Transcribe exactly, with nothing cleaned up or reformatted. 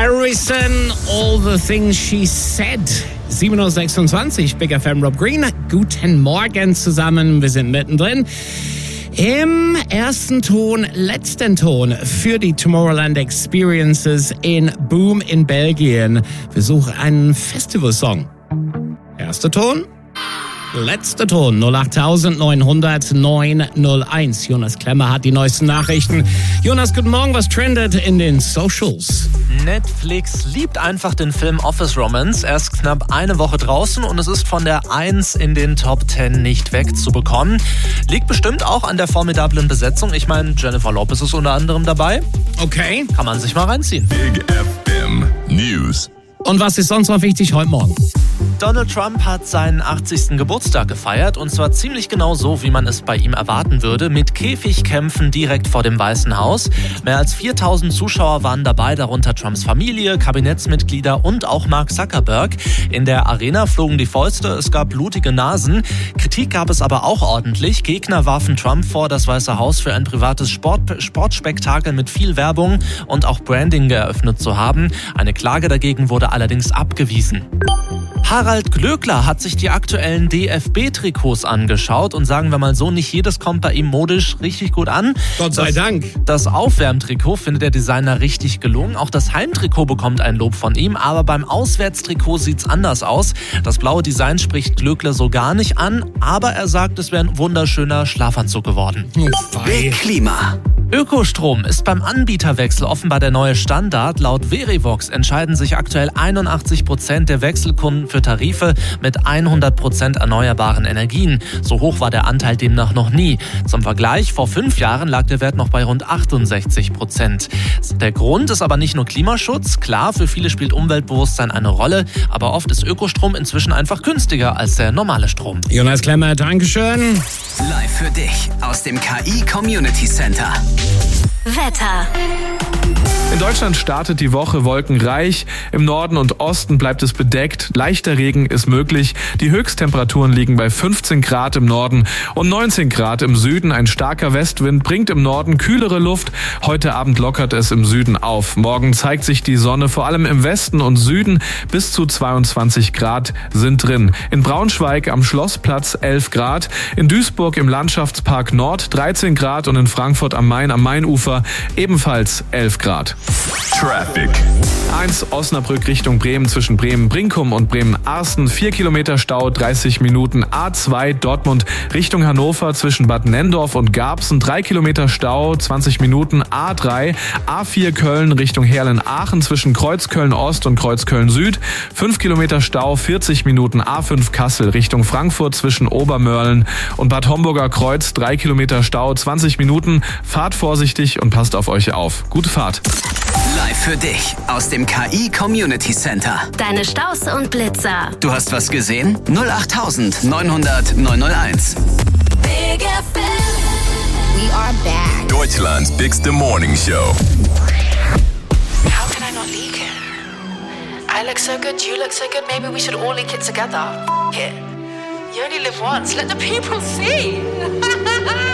Harrison, All the Things She Said. sieben Uhr sechsundzwanzig, Big F M, Rob Green. Guten Morgen zusammen, wir sind mittendrin. Im ersten Ton, letzten Ton für die Tomorrowland Experiences in Boom in Belgien. Wir suchen einen Festivalsong. Erster Ton, letzter Ton, null acht neun null null neun null eins. Jonas Klemmer hat die neuesten Nachrichten. Jonas, guten Morgen, was trendet in den Socials? Netflix liebt einfach den Film Office Romance. Er ist knapp eine Woche draußen und es ist von der eins in den Top zehn nicht wegzubekommen. Liegt bestimmt auch an der formidablen Besetzung. Ich meine, Jennifer Lopez ist unter anderem dabei. Okay. Kann man sich mal reinziehen. Big F M News. Und was ist sonst noch wichtig heute Morgen? Donald Trump hat seinen achtzigsten Geburtstag gefeiert und zwar ziemlich genau so, wie man es bei ihm erwarten würde, mit Käfigkämpfen direkt vor dem Weißen Haus. Mehr als viertausend Zuschauer waren dabei, darunter Trumps Familie, Kabinettsmitglieder und auch Mark Zuckerberg. In der Arena flogen die Fäuste, es gab blutige Nasen. Kritik gab es aber auch ordentlich. Gegner warfen Trump vor, das Weiße Haus für ein privates Sport, Sportspektakel mit viel Werbung und auch Branding geöffnet zu haben. Eine Klage dagegen wurde allerdings abgewiesen. Harald Glöckler hat sich die aktuellen D F B-Trikots angeschaut und sagen wir mal so, nicht jedes kommt bei ihm modisch richtig gut an. Gott sei das, Dank. Das Aufwärmtrikot findet der Designer richtig gelungen. Auch das Heimtrikot bekommt ein Lob von ihm, aber beim Auswärtstrikot sieht's anders aus. Das blaue Design spricht Glöckler so gar nicht an, aber er sagt, es wäre ein wunderschöner Schlafanzug geworden. Big Klima. Ökostrom ist beim Anbieterwechsel offenbar der neue Standard. Laut Verivox entscheiden sich aktuell einundachtzig Prozent der Wechselkunden für Tarife mit hundert Prozent erneuerbaren Energien. So hoch war der Anteil demnach noch nie. Zum Vergleich, vor fünf Jahren lag der Wert noch bei rund achtundsechzig Prozent. Der Grund ist aber nicht nur Klimaschutz. Klar, für viele spielt Umweltbewusstsein eine Rolle, aber oft ist Ökostrom inzwischen einfach günstiger als der normale Strom. Jonas Klemmer, Dankeschön. Live für dich aus dem K I Community Center. Wetter. In Deutschland startet die Woche wolkenreich. Im Norden und Osten bleibt es bedeckt. Leichter Regen ist möglich. Die Höchsttemperaturen liegen bei fünfzehn Grad im Norden und neunzehn Grad im Süden. Ein starker Westwind bringt im Norden kühlere Luft. Heute Abend lockert es im Süden auf. Morgen zeigt sich die Sonne vor allem im Westen und Süden. Bis zu zweiundzwanzig Grad sind drin. In Braunschweig am Schlossplatz elf Grad. In Duisburg im Landschaftspark Nord dreizehn Grad und in Frankfurt am Main am Mainufer ebenfalls elf Grad. Traffic. eins Osnabrück Richtung Bremen zwischen Bremen-Brinkum und Bremen-Arsten. vier Kilometer Stau, dreißig Minuten. A zwei Dortmund Richtung Hannover zwischen Bad Nenndorf und Garbsen. drei Kilometer Stau, zwanzig Minuten. A drei. A vier Köln Richtung Heerlen-Aachen zwischen Kreuzköln-Ost und Kreuzköln-Süd. fünf Kilometer Stau, vierzig Minuten. A fünf Kassel Richtung Frankfurt zwischen Obermörlen und Bad Homburger Kreuz. drei Kilometer Stau, zwanzig Minuten. Fahrt vorsichtig und passt auf euch auf. Gute Fahrt. Live für dich aus dem K I Community Center. Deine Staus und Blitzer. Du hast was gesehen? null acht neun null null neun null eins. Big F M. We are back. Deutschland's biggest morning show. How can I not leak it? I look so good, you look so good, maybe we should all leak it together. Here. You only live once, let the people see.